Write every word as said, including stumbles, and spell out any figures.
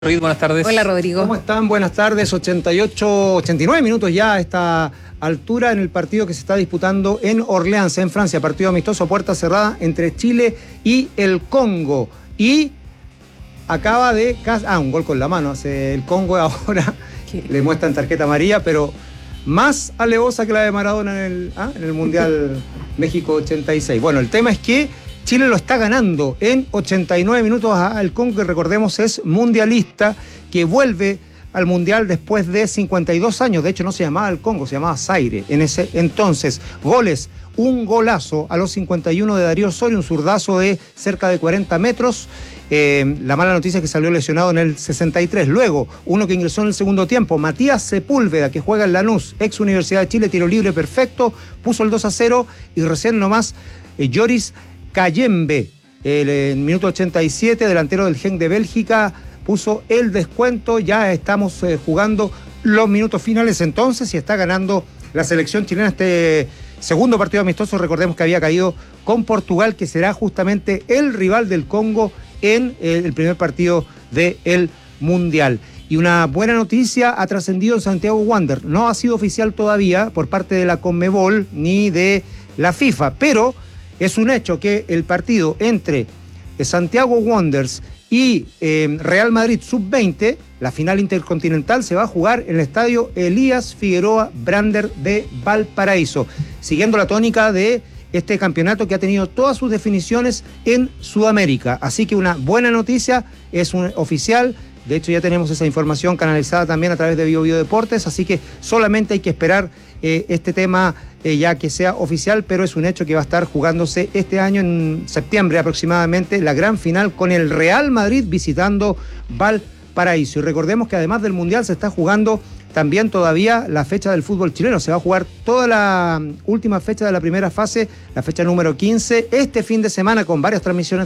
Ruiz, buenas tardes. Hola, Rodrigo. ¿Cómo están? Buenas tardes. ochenta y ocho, ochenta y nueve minutos ya a esta altura en el partido que se está disputando en Orleans, en Francia. Partido amistoso, puerta cerrada entre Chile y el Congo. Y acaba de... Ah, un gol con la mano. Hace el Congo ahora. ¿Qué? Le muestran tarjeta amarilla, pero más alevosa que la de Maradona en el, ¿ah? en el Mundial México ochenta y seis. Bueno, el tema es que Chile lo está ganando en ochenta y nueve minutos al Congo, que recordemos es mundialista, que vuelve al Mundial después de cincuenta y dos años. De hecho, no se llamaba el Congo, se llamaba Zaire. En ese entonces, goles, un golazo a los cincuenta y uno de Darío Osorio, un zurdazo de cerca de cuarenta metros. Eh, la mala noticia es que salió lesionado en el sesenta y tres. Luego, uno que ingresó en el segundo tiempo, Matías Sepúlveda, que juega en Lanús, ex Universidad de Chile, tiro libre perfecto, puso el dos a cero, y recién nomás eh, Joris Cayembe, el, el minuto ochenta y siete, delantero del Genk de Bélgica, puso el descuento. Ya estamos eh, jugando los minutos finales entonces y está ganando la selección chilena este segundo partido amistoso. Recordemos que había caído con Portugal, que será justamente el rival del Congo en eh, el primer partido del Mundial. Y una buena noticia ha trascendido en Santiago Wanderers. No ha sido oficial todavía por parte de la Conmebol ni de la FIFA, pero es un hecho que el partido entre Santiago Wanderers y eh, Real Madrid sub veinte, la final intercontinental, se va a jugar en el estadio Elías Figueroa Brander de Valparaíso, siguiendo la tónica de este campeonato que ha tenido todas sus definiciones en Sudamérica. Así que una buena noticia, es un oficial. De hecho, ya tenemos esa información canalizada también a través de Bio Bio Deportes, así que solamente hay que esperar eh, este tema eh, ya que sea oficial, pero es un hecho que va a estar jugándose este año en septiembre aproximadamente, la gran final con el Real Madrid visitando Valparaíso. Y recordemos que además del Mundial se está jugando también todavía la fecha del fútbol chileno. Se va a jugar toda la última fecha de la primera fase, la fecha número quince, este fin de semana, con varias transmisiones